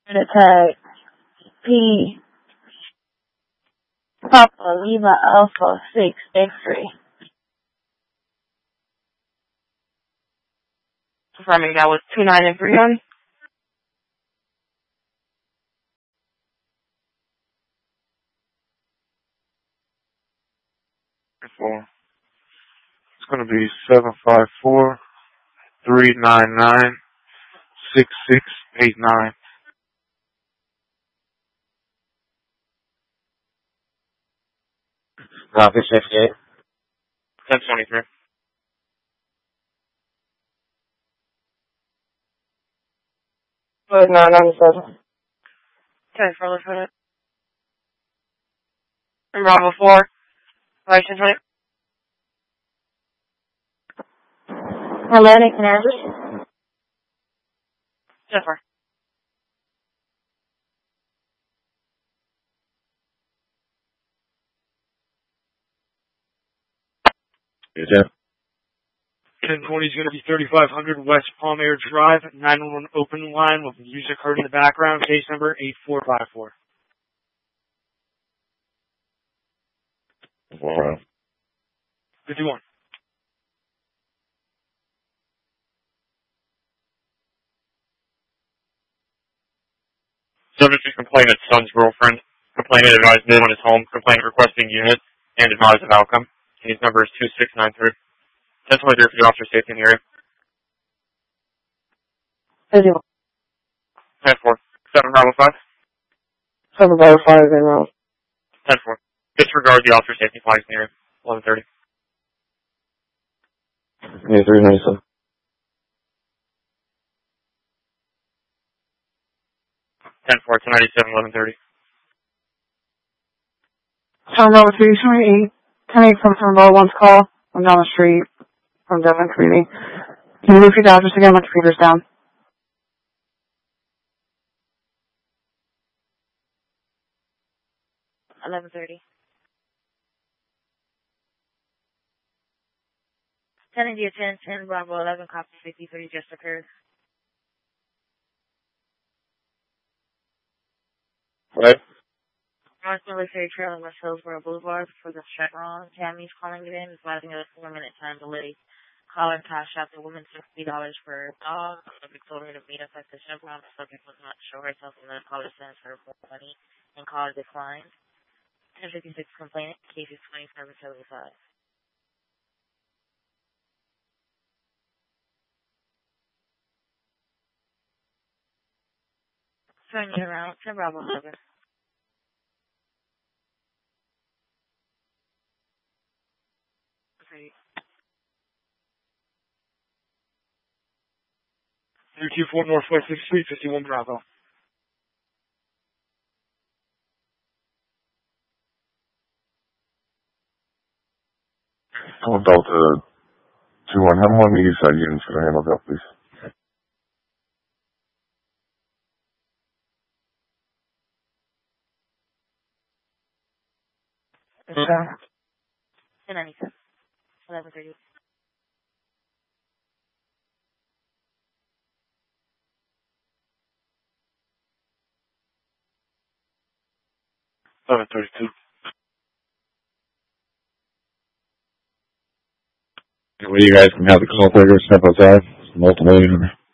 Tag P Papa Lima Alpha 6 X-ray. Confirming that was 29 and 300. It's going to be 754-399-6689. Copy 68. 1023. Good 997. Okay, further for it. And Bravo 4. License plate. Atlantic Navy. Jennifer. Yeah. 1020 is going to be 3500 West Palm Air Drive, 911 open line with music heard in the background, case number 8454. Wow. 51. Subject to complainant's son's girlfriend. Complainant advised mid on his home. Complainant requesting unit and advised of outcome. His number is 2693. That's why there for the officer safety in the area. 51. 10-4. 7 Bravo 5. 7 Bravo 5 in row. 10-4. Disregard the officer safety flags in the area. 1130. Yeah, 397. 10-4 to 97, 1130. 7 Bravo 328. 10-8 from 7 Bravo 1's call. I'm down the street from Devon Community. Can you repeat the address again? My computer's down. 11:30. 10 India 10, 10 Bravo 11, copy 53 just occurred. What? North Military Trail on West Hillsborough Boulevard for the Chevron. Tammy's calling it in, advising a 4-minute time delay. Caller cash out the woman $60 for a dog. Subject told her to meet up at the Chevron. The subject was not show herself, and the caller sends her more money, and caller declined. 1056 complainant, case is 2775. Turning it around, 10 Bravo 11. Okay. 324 Northwest 6th Street, 51 Bravo. Hello, Delta 2-1. How long do you side units for the handle that, please? Okay. 1097. 11:30. 1132. Well, you guys can have the call takers step outside. Multiple units.